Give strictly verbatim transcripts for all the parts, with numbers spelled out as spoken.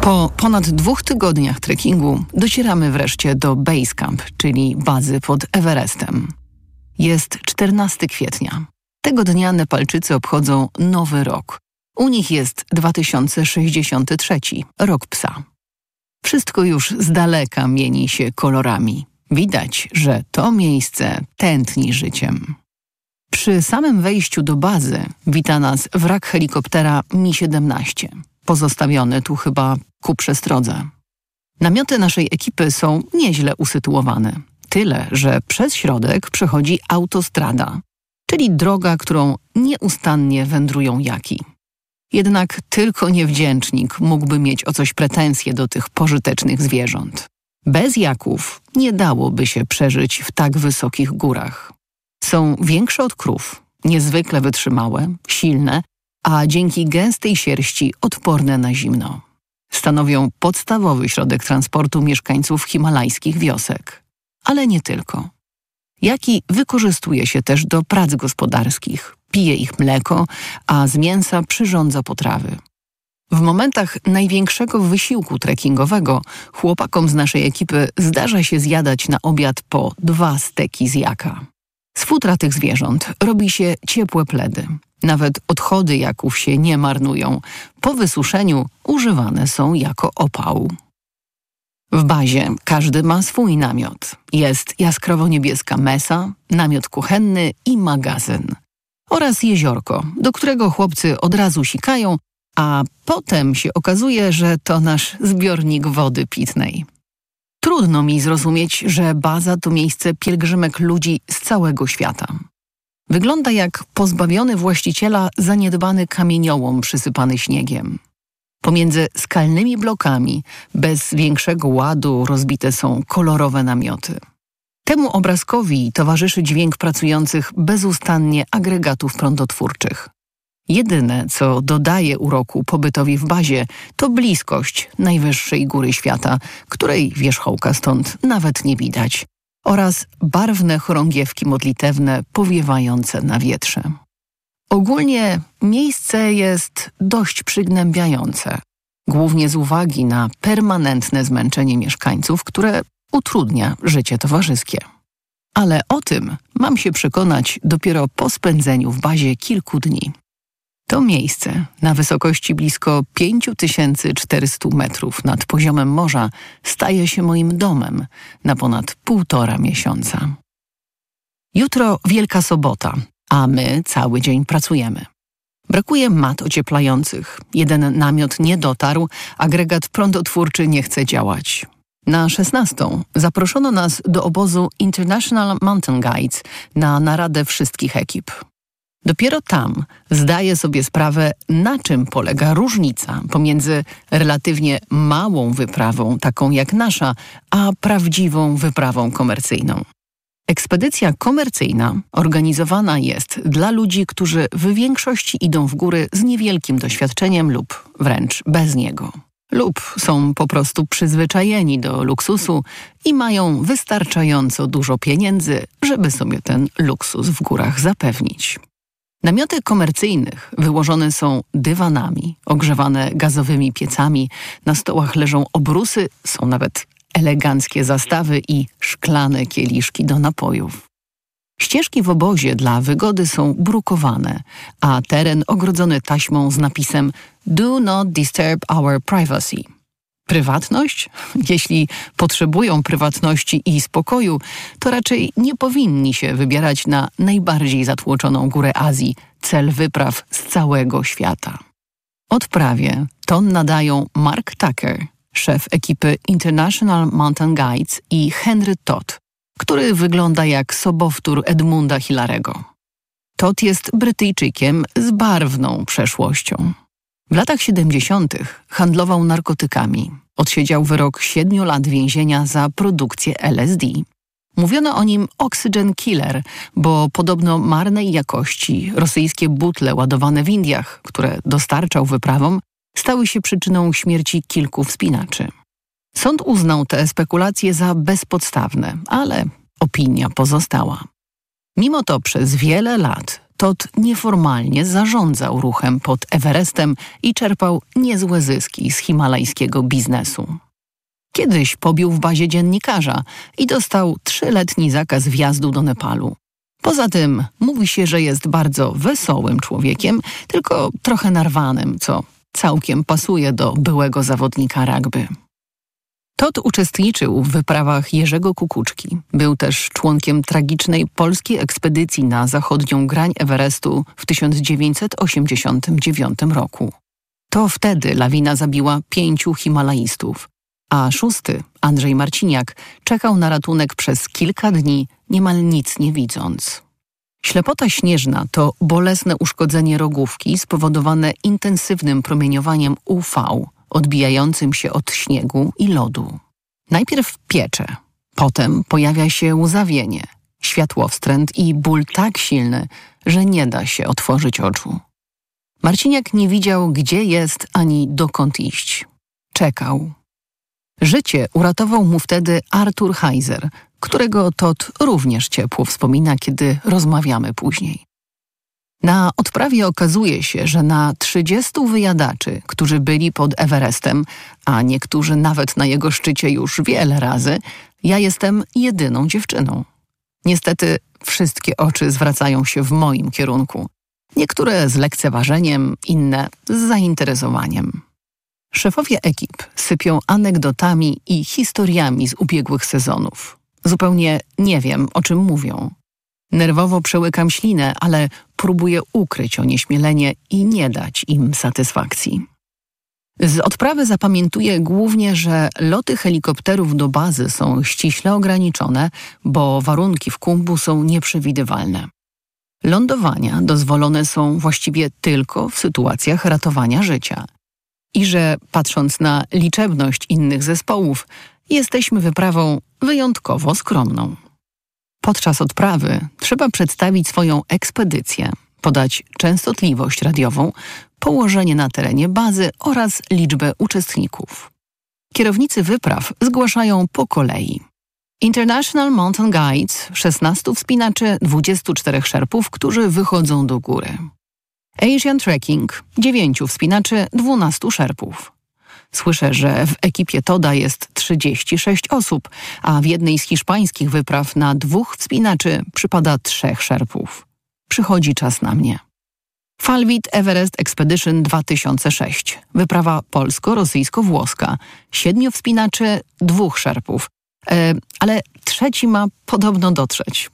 Po ponad dwóch tygodniach trekkingu docieramy wreszcie do Base Camp, czyli bazy pod Everestem. Jest czternastego kwietnia. Tego dnia Nepalczycy obchodzą Nowy Rok. U nich jest dwa tysiące sześćdziesiąty trzeci, rok psa. Wszystko już z daleka mieni się kolorami. Widać, że to miejsce tętni życiem. Przy samym wejściu do bazy wita nas wrak helikoptera Mi siedemnaście, pozostawiony tu chyba ku przestrodze. Namioty naszej ekipy są nieźle usytuowane. Tyle, że przez środek przechodzi autostrada, czyli droga, którą nieustannie wędrują jaki. Jednak tylko niewdzięcznik mógłby mieć o coś pretensje do tych pożytecznych zwierząt. Bez jaków nie dałoby się przeżyć w tak wysokich górach. Są większe od krów, niezwykle wytrzymałe, silne, a dzięki gęstej sierści odporne na zimno. Stanowią podstawowy środek transportu mieszkańców himalajskich wiosek. Ale nie tylko. Jaki wykorzystuje się też do prac gospodarskich, pije ich mleko, a z mięsa przyrządza potrawy. W momentach największego wysiłku trekkingowego chłopakom z naszej ekipy zdarza się zjadać na obiad po dwa steki z jaka. Z futra tych zwierząt robi się ciepłe pledy. Nawet odchody jaków się nie marnują. Po wysuszeniu używane są jako opał. W bazie każdy ma swój namiot. Jest jaskrawo-niebieska mesa, namiot kuchenny i magazyn. Oraz jeziorko, do którego chłopcy od razu sikają, a potem się okazuje, że to nasz zbiornik wody pitnej. Trudno mi zrozumieć, że baza to miejsce pielgrzymek ludzi z całego świata. Wygląda jak pozbawiony właściciela zaniedbany kamieniołom przysypany śniegiem. Pomiędzy skalnymi blokami, bez większego ładu, rozbite są kolorowe namioty. Temu obrazkowi towarzyszy dźwięk pracujących bezustannie agregatów prądotwórczych. Jedyne, co dodaje uroku pobytowi w bazie, to bliskość najwyższej góry świata, której wierzchołka stąd nawet nie widać, oraz barwne chorągiewki modlitewne powiewające na wietrze. Ogólnie miejsce jest dość przygnębiające, głównie z uwagi na permanentne zmęczenie mieszkańców, które utrudnia życie towarzyskie. Ale o tym mam się przekonać dopiero po spędzeniu w bazie kilku dni. To miejsce na wysokości blisko pięć tysięcy czterysta metrów nad poziomem morza staje się moim domem na ponad półtora miesiąca. Jutro Wielka Sobota, a my cały dzień pracujemy. Brakuje mat ocieplających, jeden namiot nie dotarł, agregat prądotwórczy nie chce działać. Na szesnastą zaproszono nas do obozu International Mountain Guides na naradę wszystkich ekip. Dopiero tam zdaję sobie sprawę, na czym polega różnica pomiędzy relatywnie małą wyprawą, taką jak nasza, a prawdziwą wyprawą komercyjną. Ekspedycja komercyjna organizowana jest dla ludzi, którzy w większości idą w góry z niewielkim doświadczeniem lub wręcz bez niego. Lub są po prostu przyzwyczajeni do luksusu i mają wystarczająco dużo pieniędzy, żeby sobie ten luksus w górach zapewnić. Namioty komercyjnych wyłożone są dywanami, ogrzewane gazowymi piecami, na stołach leżą obrusy, są nawet eleganckie zastawy i szklane kieliszki do napojów. Ścieżki w obozie dla wygody są brukowane, a teren ogrodzony taśmą z napisem "Do not disturb our privacy". Prywatność? Jeśli potrzebują prywatności i spokoju, to raczej nie powinni się wybierać na najbardziej zatłoczoną górę Azji, cel wypraw z całego świata. Odprawie ton nadają Mark Tucker, szef ekipy International Mountain Guides, i Henry Todd, który wygląda jak sobowtór Edmunda Hillarego. Todd jest Brytyjczykiem z barwną przeszłością. W latach siedemdziesiątych handlował narkotykami. Odsiedział wyrok siedmiu lat więzienia za produkcję L S D. Mówiono o nim Oxygen Killer, bo podobno marnej jakości rosyjskie butle ładowane w Indiach, które dostarczał wyprawom, stały się przyczyną śmierci kilku wspinaczy. Sąd uznał te spekulacje za bezpodstawne, ale opinia pozostała. Mimo to przez wiele lat Todd nieformalnie zarządzał ruchem pod Everestem i czerpał niezłe zyski z himalajskiego biznesu. Kiedyś pobił w bazie dziennikarza i dostał trzyletni zakaz wjazdu do Nepalu. Poza tym mówi się, że jest bardzo wesołym człowiekiem, tylko trochę narwanym, co całkiem pasuje do byłego zawodnika rugby. Todd uczestniczył w wyprawach Jerzego Kukuczki. Był też członkiem tragicznej polskiej ekspedycji na zachodnią grań Everestu w tysiąc dziewięćset osiemdziesiątym dziewiątym roku. To wtedy lawina zabiła pięciu himalaistów, a szósty, Andrzej Marciniak, czekał na ratunek przez kilka dni, niemal nic nie widząc. Ślepota śnieżna to bolesne uszkodzenie rogówki spowodowane intensywnym promieniowaniem U V, odbijającym się od śniegu i lodu. Najpierw piecze, potem pojawia się łzawienie, światłowstręt i ból tak silny, że nie da się otworzyć oczu. Marciniak nie widział, gdzie jest ani dokąd iść. Czekał. Życie uratował mu wtedy Artur Heiser, którego Todd również ciepło wspomina, kiedy rozmawiamy później. Na odprawie okazuje się, że na trzydziestu wyjadaczy, którzy byli pod Everestem, a niektórzy nawet na jego szczycie już wiele razy, ja jestem jedyną dziewczyną. Niestety wszystkie oczy zwracają się w moim kierunku. Niektóre z lekceważeniem, inne z zainteresowaniem. Szefowie ekip sypią anegdotami i historiami z ubiegłych sezonów. Zupełnie nie wiem, o czym mówią. Nerwowo przełykam ślinę, ale próbuję ukryć onieśmielenie i nie dać im satysfakcji. Z odprawy zapamiętuję głównie, że loty helikopterów do bazy są ściśle ograniczone, bo warunki w Khumbu są nieprzewidywalne. Lądowania dozwolone są właściwie tylko w sytuacjach ratowania życia. I że, patrząc na liczebność innych zespołów, jesteśmy wyprawą wyjątkowo skromną. Podczas odprawy trzeba przedstawić swoją ekspedycję, podać częstotliwość radiową, położenie na terenie bazy oraz liczbę uczestników. Kierownicy wypraw zgłaszają po kolei. International Mountain Guides, szesnastu wspinaczy, dwudziestu czterech szerpów, którzy wychodzą do góry. Asian Trekking, dziewięciu wspinaczy, dwunastu szerpów. Słyszę, że w ekipie Todda jest trzydzieści sześć osób, a w jednej z hiszpańskich wypraw na dwóch wspinaczy przypada trzech szerpów. Przychodzi czas na mnie. Falvit Everest Expedition dwa tysiące sześć. Wyprawa polsko-rosyjsko-włoska. Siedmiu wspinaczy, dwóch szerpów. E, ale trzeci ma podobno dotrzeć.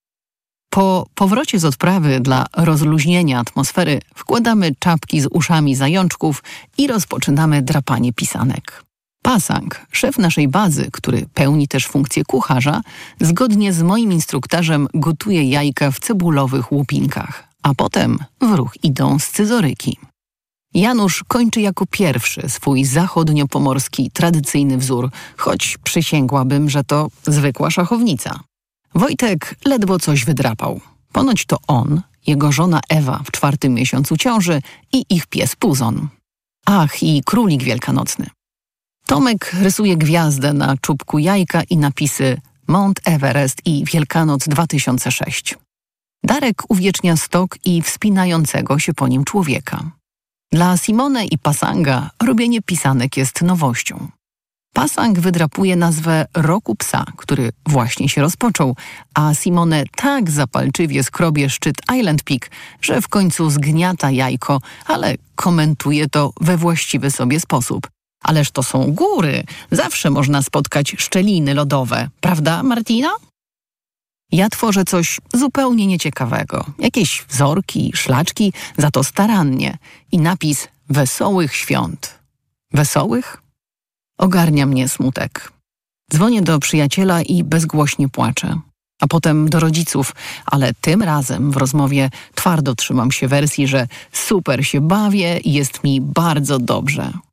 Po powrocie z odprawy dla rozluźnienia atmosfery wkładamy czapki z uszami zajączków i rozpoczynamy drapanie pisanek. Pasang, szef naszej bazy, który pełni też funkcję kucharza, zgodnie z moim instruktarzem gotuje jajka w cebulowych łupinkach, a potem w ruch idą scyzoryki. Janusz kończy jako pierwszy swój zachodniopomorski tradycyjny wzór, choć przysięgłabym, że to zwykła szachownica. Wojtek ledwo coś wydrapał. Ponoć to on, jego żona Ewa w czwartym miesiącu ciąży i ich pies Puzon. Ach, i królik wielkanocny. Tomek rysuje gwiazdę na czubku jajka i napisy Mount Everest i Wielkanoc dwa tysiące sześć. Darek uwiecznia stok i wspinającego się po nim człowieka. Dla Simone i Pasanga robienie pisanek jest nowością. Pasang wydrapuje nazwę Roku Psa, który właśnie się rozpoczął, a Simone tak zapalczywie skrobie szczyt Island Peak, że w końcu zgniata jajko, ale komentuje to we właściwy sobie sposób. Ależ to są góry, zawsze można spotkać szczeliny lodowe, prawda, Martina? Ja tworzę coś zupełnie nieciekawego. Jakieś wzorki, szlaczki, za to starannie. I napis Wesołych Świąt. Wesołych? Ogarnia mnie smutek. Dzwonię do przyjaciela i bezgłośnie płaczę. A potem do rodziców, ale tym razem w rozmowie twardo trzymam się wersji, że super się bawię i jest mi bardzo dobrze.